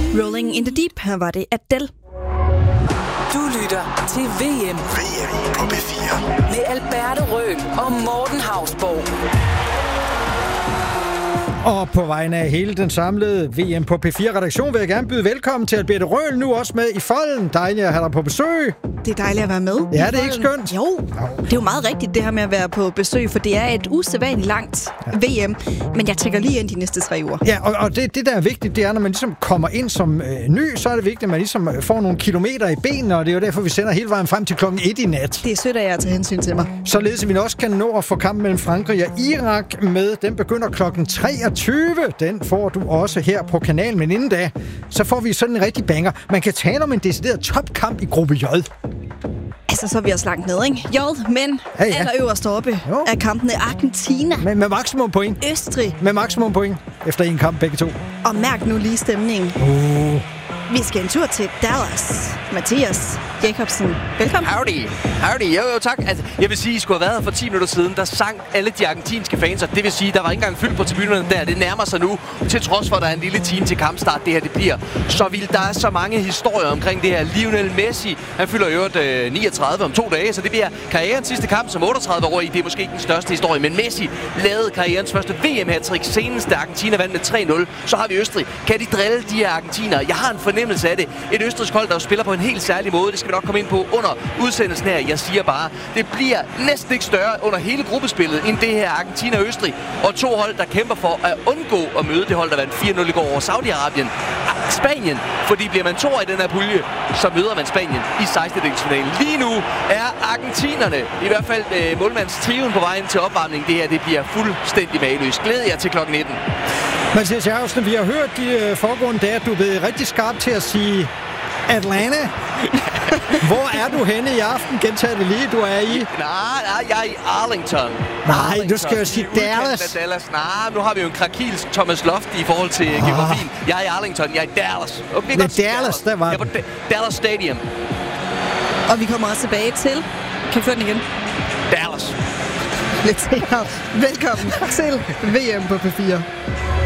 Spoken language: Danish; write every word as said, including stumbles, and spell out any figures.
Rolling in the Deep, her var det Adele. Du lytter til V M. V M på P fire. Med Alberte Røhl og Morten Hausborg. Og på vegne af hele den samlede V M på P fire-redaktion vil jeg gerne byde velkommen til Alberte Røhl, nu også med i folden. Dejligt at have dig på besøg. Det er dejligt at være med. Ja, det er ikke skønt. Jo, det er jo meget rigtigt det her med at være på besøg, for det er et usædvanligt langt ja. V M, men jeg tænker lige ind de næste tre uger. Ja, og, og det, det der er vigtigt, det er, når man ligesom kommer ind som øh, ny, så er det vigtigt, at man ligesom får nogle kilometer i benene, og det er jo derfor, vi sender hele vejen frem til klokken et i nat. Det er sødt af jer at tage hensyn til mig. Således at vi også kan nå at få kampen mellem Frankrig og Irak med. Den begynder klokken treogtyve. Den får du også her på kanalen, men inden da, så får vi sådan en rigtig banger. Man kan tale om en decideret topkamp i gruppe J. Altså, så er vi også langt ned, ikke? J, men ja, ja. allerøverst oppe jo. er kampene Argentina. Med, med maksimum point. Østrig. Med maksimum point efter en kamp begge to. Og mærk nu lige stemningen. Uh. Vi skal en tur til Dallas. Mathias Jacobsen, velkommen. Howdy. Howdy. Jo, jo, tak. Altså, jeg vil sige, I skulle have været her for ti minutter siden. Der sang alle de argentinske fans, og det vil sige, der var ikke engang fyldt på tribunerne der. Det nærmer sig nu, til trods for, at der er en lille time til kampstart. Det her, det bliver så vildt. Der er så mange historier omkring det her. Lionel Messi, han fylder i øvrigt øh, niogtredive om to dage, så det bliver karrierens sidste kamp som otteogtredive-årig. Det er måske ikke den største historie, men Messi lavede karrierens første V M-hattrick senest, da Argentina vandt med tre nul. Så har vi Østrig. Kan de drille de her argentinere? Jeg har en fornemmelse af det. Et østrigsk hold, der spiller på en helt særlig måde. Det skal vi nok komme ind på under udsendelsen her. Jeg siger bare, det bliver næsten ikke større under hele gruppespillet end det her Argentina og Østrig. Og to hold, der kæmper for at undgå at møde det hold, der vandt fire nul i går over Saudi-Arabien. Spanien, fordi bliver man to i den her pulje, så møder man Spanien i sekstendedelsfinalen. Lige nu er argentinerne, i hvert fald øh, målmandstrioen på vejen til opvarmning. Det her, det bliver fuldstændig mageløst. Glæder jer til klokken nitten. Mathias Jacobsen, vi har hørt de øh, foregående dage, at du er blevet rigtig skarp til at sige Atlanta. Hvor er du henne i aften? Gentag det lige, du er i. Nej, nej, jeg er i Arlington. Nej, Arlington. du skal jo sige Dallas. Dallas. Nej, nu har vi jo en krakilsk Thomas Loft i forhold til ah. geografien. Jeg er i Arlington, jeg er i Dallas. Okay, det er Dallas, der var. Jeg er på D- Dallas Stadium. Og vi kommer også tilbage til... Kan vi få den igen? Dallas. Lidt senere. Velkommen til V M på P fire.